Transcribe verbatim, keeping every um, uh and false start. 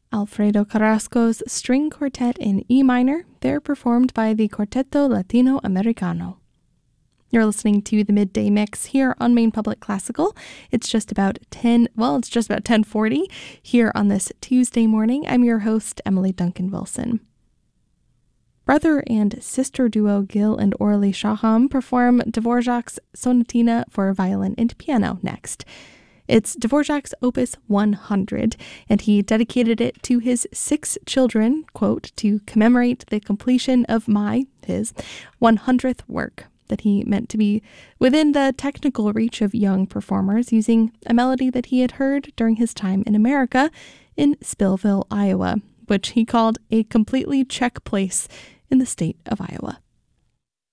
Alfredo Carrasco's String Quartet in E minor. They're performed by the Quarteto Latino Americano. You're listening to the Midday Mix here on Maine Public Classical. It's just about ten, well, it's just about ten forty here on this Tuesday morning. I'm your host, Emily Duncan Wilson. Brother and sister duo Gil and Orly Shaham perform Dvorak's Sonatina for violin and piano next. It's Dvorak's Opus one hundred, and he dedicated it to his six children, quote, to commemorate the completion of my, his, one hundredth work, that he meant to be within the technical reach of young performers, using a melody that he had heard during his time in America in Spillville, Iowa, which he called a completely Czech place in the state of Iowa.